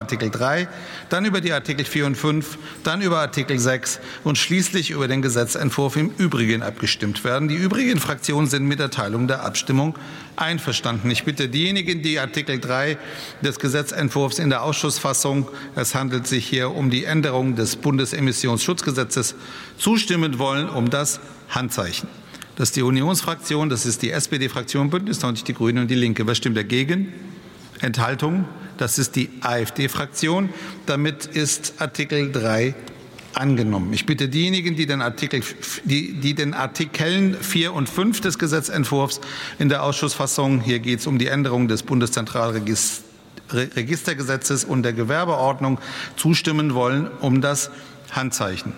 Artikel 3, dann über die Artikel 4 und 5, dann über Artikel 6 und schließlich über den Gesetzentwurf im Übrigen abgestimmt werden. Die übrigen Fraktionen sind mit der Teilung der Abstimmung einverstanden. Ich bitte diejenigen, die Artikel 3 des Gesetzentwurfs in der Ausschussfassung, es handelt sich hier um die Änderung des Bundesemissionsschutzgesetzes, zustimmen wollen, um das Handzeichen. Das ist die Unionsfraktion, das ist die SPD-Fraktion, Bündnis 90 Die Grünen und die Linke. Wer stimmt dagegen? Enthaltung? Das ist die AfD-Fraktion. Damit ist Artikel 3 angenommen. Ich bitte diejenigen, die den Artikeln 4 und 5 des Gesetzentwurfs in der Ausschussfassung, hier geht es um die Änderung des Bundeszentralregistergesetzes und der Gewerbeordnung, zustimmen wollen, um das Handzeichen.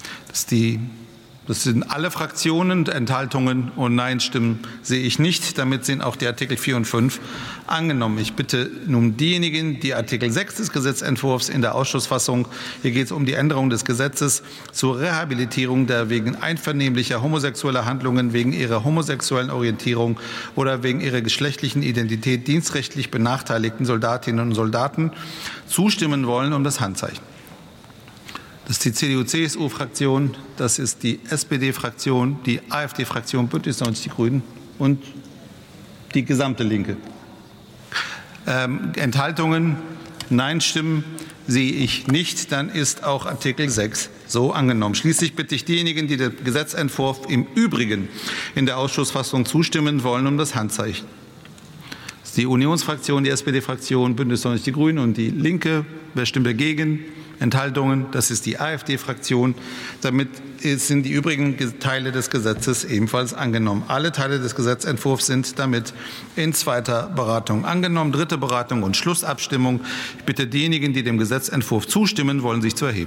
Das sind alle Fraktionen. Enthaltungen und Nein-Stimmen sehe ich nicht. Damit sind auch die Artikel 4 und 5 angenommen. Ich bitte nun diejenigen, die Artikel 6 des Gesetzentwurfs in der Ausschussfassung, hier geht es um die Änderung des Gesetzes zur Rehabilitierung der wegen einvernehmlicher homosexueller Handlungen, wegen ihrer homosexuellen Orientierung oder wegen ihrer geschlechtlichen Identität dienstrechtlich benachteiligten Soldatinnen und Soldaten, zustimmen wollen, um das Handzeichen. Das ist die CDU-CSU-Fraktion, das ist die SPD-Fraktion, die AfD-Fraktion, Bündnis 90 Die Grünen und die gesamte Linke. Enthaltungen, Nein-Stimmen sehe ich nicht. Dann ist auch Artikel 6 so angenommen. Schließlich bitte ich diejenigen, die dem Gesetzentwurf im Übrigen in der Ausschussfassung zustimmen wollen, um das Handzeichen. Das ist die Unionsfraktion, die SPD-Fraktion, Bündnis 90 Die Grünen und die Linke. Wer stimmt dagegen? Enthaltungen, das ist die AfD-Fraktion. Damit sind die übrigen Teile des Gesetzes ebenfalls angenommen. Alle Teile des Gesetzentwurfs sind damit in zweiter Beratung angenommen. Dritte Beratung und Schlussabstimmung. Ich bitte diejenigen, die dem Gesetzentwurf zustimmen wollen, sich zu erheben.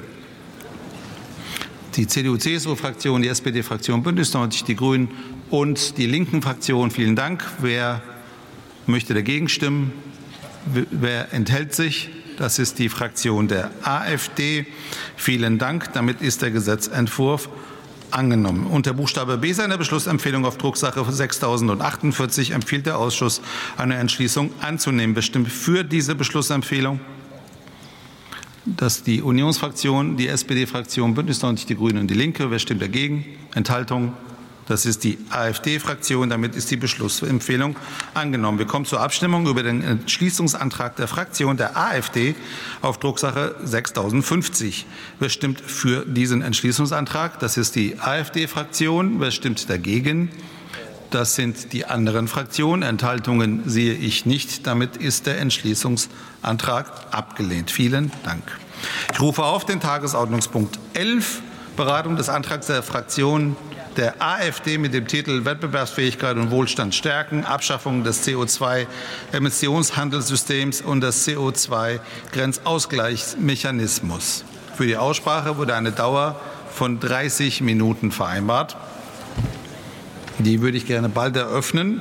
Die CDU-CSU-Fraktion, die SPD-Fraktion, Bündnis 90 Die Grünen und die Linken-Fraktion. Vielen Dank. Wer möchte dagegen stimmen? Wer enthält sich? Das ist die Fraktion der AfD. Vielen Dank. Damit ist der Gesetzentwurf angenommen. Unter Buchstabe B seiner Beschlussempfehlung auf Drucksache 6048 empfiehlt der Ausschuss, eine Entschließung anzunehmen. Wer stimmt für diese Beschlussempfehlung? Das ist die Unionsfraktion, die SPD-Fraktion, Bündnis 90 Die Grünen und die Linke. Wer stimmt dagegen? Enthaltung? Das ist die AfD-Fraktion. Damit ist die Beschlussempfehlung angenommen. Wir kommen zur Abstimmung über den Entschließungsantrag der Fraktion der AfD auf Drucksache 6050. Wer stimmt für diesen Entschließungsantrag? Das ist die AfD-Fraktion. Wer stimmt dagegen? Das sind die anderen Fraktionen. Enthaltungen sehe ich nicht. Damit ist der Entschließungsantrag abgelehnt. Vielen Dank. Ich rufe auf den Tagesordnungspunkt 11, Beratung des Antrags der Fraktion der AfD mit dem Titel Wettbewerbsfähigkeit und Wohlstand stärken, Abschaffung des CO2-Emissionshandelssystems und des CO2-Grenzausgleichsmechanismus. Für die Aussprache wurde eine Dauer von 30 Minuten vereinbart. Die würde ich gerne bald eröffnen.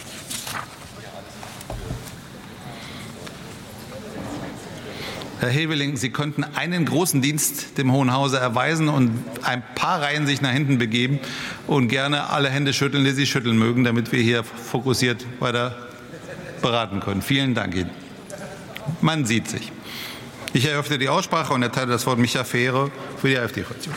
Herr Heveling, Sie könnten einen großen Dienst dem Hohen Hause erweisen und ein paar Reihen sich nach hinten begeben und gerne alle Hände schütteln, die Sie schütteln mögen, damit wir hier fokussiert weiter beraten können. Vielen Dank Ihnen. Man sieht sich. Ich eröffne die Aussprache und erteile das Wort Micha Fehre für die AfD-Fraktion.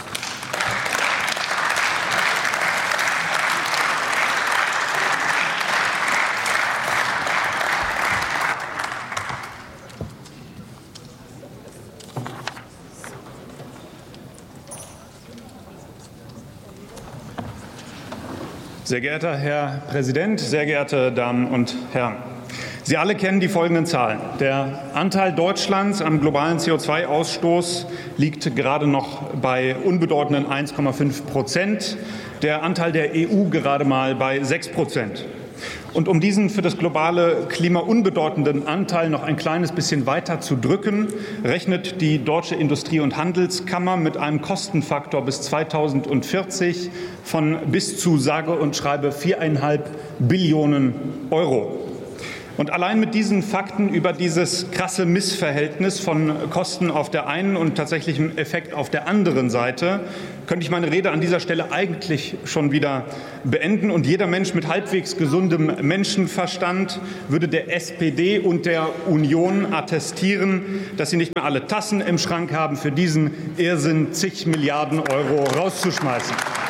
Sehr geehrter Herr Präsident, sehr geehrte Damen und Herren! Sie alle kennen die folgenden Zahlen. Der Anteil Deutschlands am globalen CO2-Ausstoß liegt gerade noch bei unbedeutenden 1,5%, der Anteil der EU gerade mal bei 6%. Und um diesen für das globale Klima unbedeutenden Anteil noch ein kleines bisschen weiter zu drücken, rechnet die Deutsche Industrie- und Handelskammer mit einem Kostenfaktor bis 2040 von bis zu sage und schreibe 4,5 Billionen Euro. Und allein mit diesen Fakten über dieses krasse Missverhältnis von Kosten auf der einen und tatsächlichem Effekt auf der anderen Seite könnte ich meine Rede an dieser Stelle eigentlich schon wieder beenden. Und jeder Mensch mit halbwegs gesundem Menschenverstand würde der SPD und der Union attestieren, dass sie nicht mehr alle Tassen im Schrank haben, für diesen Irrsinn zig Milliarden Euro rauszuschmeißen.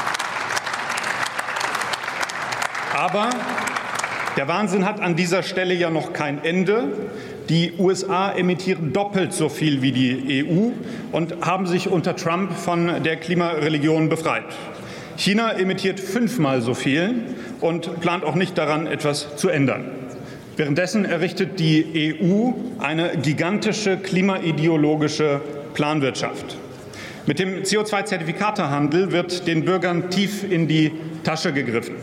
Aber der Wahnsinn hat an dieser Stelle ja noch kein Ende. Die USA emittieren doppelt so viel wie die EU und haben sich unter Trump von der Klimareligion befreit. China emittiert 5-mal so viel und plant auch nicht daran, etwas zu ändern. Währenddessen errichtet die EU eine gigantische klimaideologische Planwirtschaft. Mit dem CO2-Zertifikatehandel wird den Bürgern tief in die Tasche gegriffen.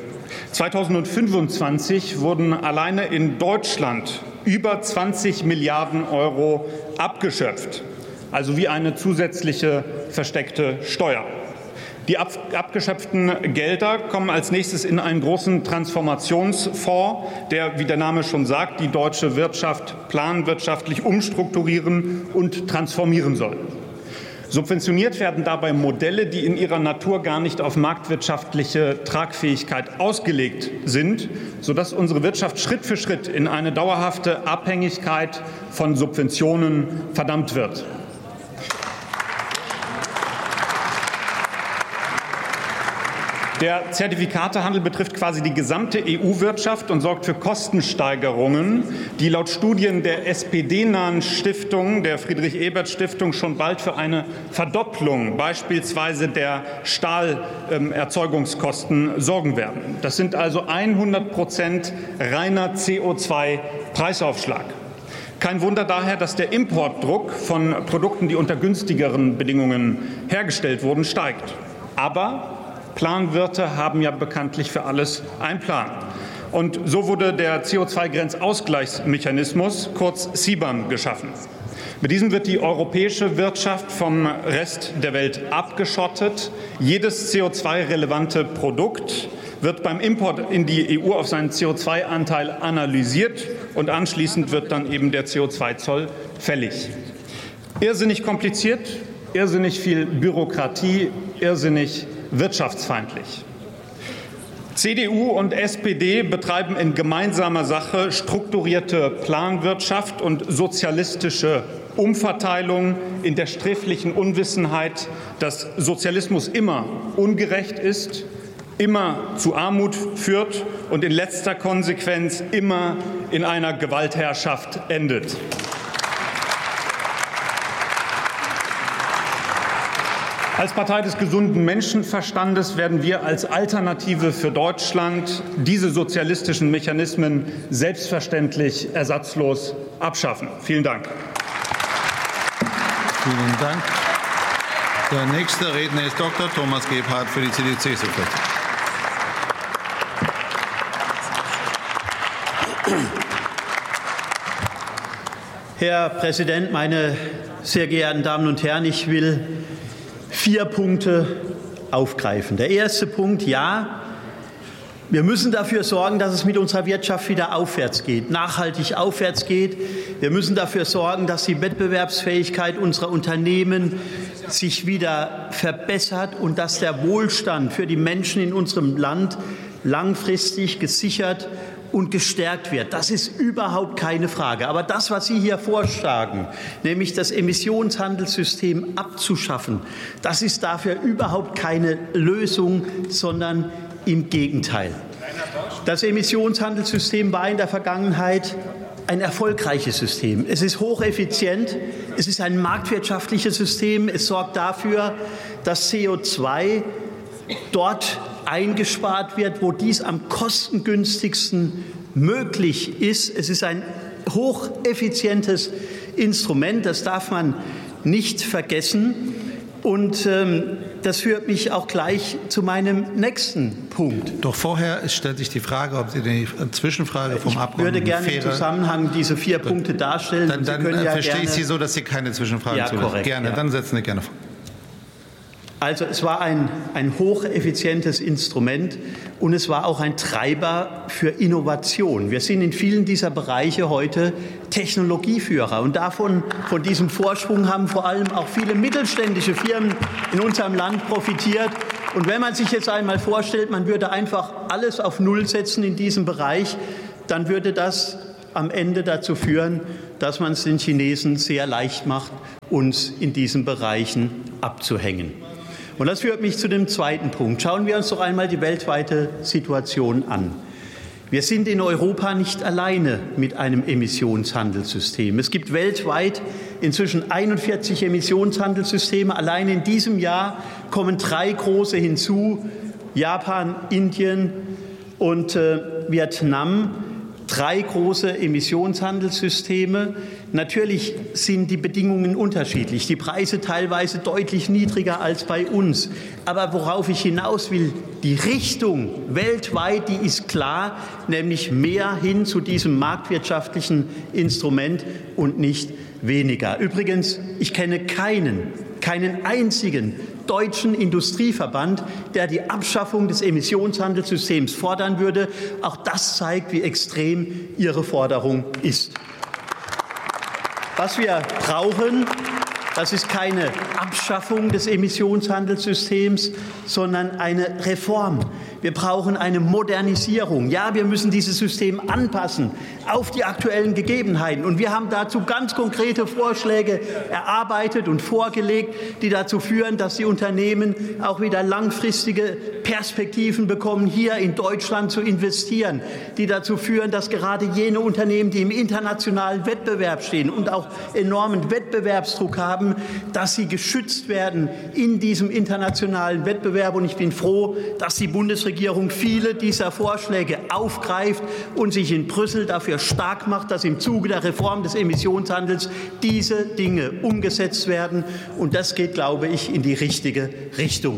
2025 wurden alleine in Deutschland über 20 Milliarden Euro abgeschöpft, also wie eine zusätzliche versteckte Steuer. Die abgeschöpften Gelder kommen als nächstes in einen großen Transformationsfonds, der, wie der Name schon sagt, die deutsche Wirtschaft planwirtschaftlich umstrukturieren und transformieren soll. Subventioniert werden dabei Modelle, die in ihrer Natur gar nicht auf marktwirtschaftliche Tragfähigkeit ausgelegt sind, sodass unsere Wirtschaft Schritt für Schritt in eine dauerhafte Abhängigkeit von Subventionen verdammt wird. Der Zertifikatehandel betrifft quasi die gesamte EU-Wirtschaft und sorgt für Kostensteigerungen, die laut Studien der SPD-nahen Stiftung, der Friedrich-Ebert-Stiftung, schon bald für eine Verdopplung beispielsweise der Stahlerzeugungskosten sorgen werden. Das sind also 100% reiner CO2-Preisaufschlag. Kein Wunder daher, dass der Importdruck von Produkten, die unter günstigeren Bedingungen hergestellt wurden, steigt. Aber Planwirte haben ja bekanntlich für alles einen Plan. Und so wurde der CO2-Grenzausgleichsmechanismus, kurz CBAM, geschaffen. Mit diesem wird die europäische Wirtschaft vom Rest der Welt abgeschottet. Jedes CO2-relevante Produkt wird beim Import in die EU auf seinen CO2-Anteil analysiert und anschließend wird dann eben der CO2-Zoll fällig. Irrsinnig kompliziert, irrsinnig viel Bürokratie, irrsinnig wirtschaftsfeindlich. CDU und SPD betreiben in gemeinsamer Sache strukturierte Planwirtschaft und sozialistische Umverteilung in der sträflichen Unwissenheit, dass Sozialismus immer ungerecht ist, immer zu Armut führt und in letzter Konsequenz immer in einer Gewaltherrschaft endet. Als Partei des gesunden Menschenverstandes werden wir als Alternative für Deutschland diese sozialistischen Mechanismen selbstverständlich ersatzlos abschaffen. Vielen Dank. Vielen Dank. Der nächste Redner ist Dr. Thomas Gebhardt für die CDU-CSU-Fraktion. Herr Präsident, meine sehr geehrten Damen und Herren! Ich will 4 Punkte aufgreifen. Der erste Punkt: Ja, wir müssen dafür sorgen, dass es mit unserer Wirtschaft wieder aufwärts geht, nachhaltig aufwärts geht. Wir müssen dafür sorgen, dass die Wettbewerbsfähigkeit unserer Unternehmen sich wieder verbessert und dass der Wohlstand für die Menschen in unserem Land langfristig gesichert und gestärkt wird. Das ist überhaupt keine Frage. Aber das, was Sie hier vorschlagen, nämlich das Emissionshandelssystem abzuschaffen, das ist dafür überhaupt keine Lösung, sondern im Gegenteil. Das Emissionshandelssystem war in der Vergangenheit ein erfolgreiches System. Es ist hocheffizient, es ist ein marktwirtschaftliches System, es sorgt dafür, dass CO2 dort eingespart wird, wo dies am kostengünstigsten möglich ist. Es ist ein hocheffizientes Instrument, das darf man nicht vergessen. Und das führt mich auch gleich zu meinem nächsten Punkt. Doch vorher stellt sich die Frage, ob Sie die Zwischenfrage vom Abgeordneten Ich würde gerne im Zusammenhang diese 4 Punkte darstellen. Dann verstehe ich Sie so, dass Sie keine Zwischenfragen zulassen. Korrekt, gerne, ja. Dann setzen Sie gerne vor. Also es war ein hocheffizientes Instrument und es war auch ein Treiber für Innovation. Wir sind in vielen dieser Bereiche heute Technologieführer und von diesem Vorsprung haben vor allem auch viele mittelständische Firmen in unserem Land profitiert. Und wenn man sich jetzt einmal vorstellt, man würde einfach alles auf Null setzen in diesem Bereich, dann würde das am Ende dazu führen, dass man es den Chinesen sehr leicht macht, uns in diesen Bereichen abzuhängen. Und das führt mich zu dem zweiten Punkt. Schauen wir uns doch einmal die weltweite Situation an. Wir sind in Europa nicht alleine mit einem Emissionshandelssystem. Es gibt weltweit inzwischen 41 Emissionshandelssysteme. Allein in diesem Jahr kommen 3 große hinzu: Japan, Indien und Vietnam. 3 große Emissionshandelssysteme. Natürlich sind die Bedingungen unterschiedlich, die Preise teilweise deutlich niedriger als bei uns. Aber worauf ich hinaus will, die Richtung weltweit, die ist klar, nämlich mehr hin zu diesem marktwirtschaftlichen Instrument und nicht weniger. Übrigens, ich kenne keinen einzigen deutschen Industrieverband, der die Abschaffung des Emissionshandelssystems fordern würde. Auch das zeigt, wie extrem ihre Forderung ist. Was wir brauchen, das ist keine Abschaffung des Emissionshandelssystems, sondern eine Reform. Wir brauchen eine Modernisierung. Ja, wir müssen dieses System anpassen auf die aktuellen Gegebenheiten. Und wir haben dazu ganz konkrete Vorschläge erarbeitet und vorgelegt, die dazu führen, dass die Unternehmen auch wieder langfristige Perspektiven bekommen, hier in Deutschland zu investieren, die dazu führen, dass gerade jene Unternehmen, die im internationalen Wettbewerb stehen und auch enormen Wettbewerbsdruck haben, dass sie geschützt werden in diesem internationalen Wettbewerb. Und ich bin froh, dass die Bundesregierung viele dieser Vorschläge aufgreift und sich in Brüssel dafür stark macht, dass im Zuge der Reform des Emissionshandels diese Dinge umgesetzt werden. Und das geht, glaube ich, in die richtige Richtung.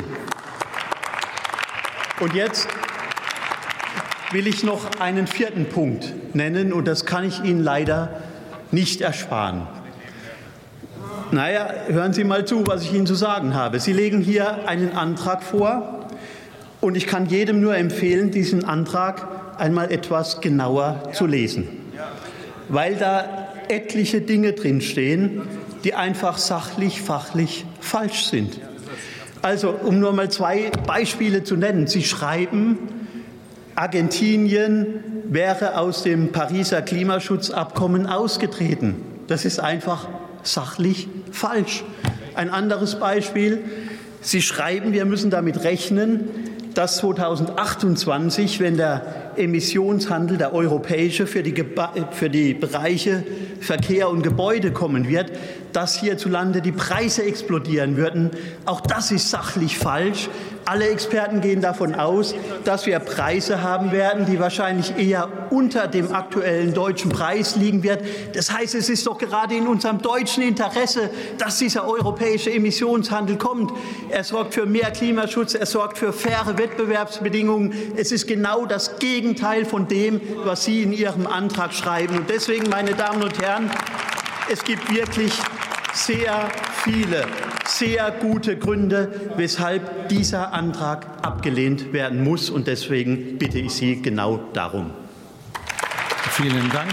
Und jetzt will ich noch einen 4. Punkt nennen, und das kann ich Ihnen leider nicht ersparen. Naja, hören Sie mal zu, was ich Ihnen zu sagen habe. Sie legen hier einen Antrag vor, und ich kann jedem nur empfehlen, diesen Antrag einmal etwas genauer zu lesen, weil da etliche Dinge drinstehen, die einfach sachlich, fachlich falsch sind. Also, um nur mal 2 Beispiele zu nennen. Sie schreiben, Argentinien wäre aus dem Pariser Klimaschutzabkommen ausgetreten. Das ist einfach sachlich falsch. Ein anderes Beispiel. Sie schreiben, wir müssen damit rechnen, dass 2028, wenn der Emissionshandel, der europäische, für die Bereiche Verkehr und Gebäude kommen wird, dass hierzulande die Preise explodieren würden. Auch das ist sachlich falsch. Alle Experten gehen davon aus, dass wir Preise haben werden, die wahrscheinlich eher unter dem aktuellen deutschen Preis liegen wird. Das heißt, es ist doch gerade in unserem deutschen Interesse, dass dieser europäische Emissionshandel kommt. Er sorgt für mehr Klimaschutz, er sorgt für faire Wettbewerbsbedingungen. Es ist genau das Gegenteil von dem, was Sie in Ihrem Antrag schreiben. Und deswegen, meine Damen und Herren, es gibt wirklich sehr viele, sehr gute Gründe, weshalb dieser Antrag abgelehnt werden muss. Und deswegen bitte ich Sie genau darum. Vielen Dank.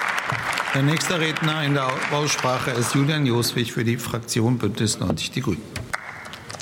Der nächste Redner in der Aussprache ist Julian Joswig für die Fraktion Bündnis 90 Die Grünen.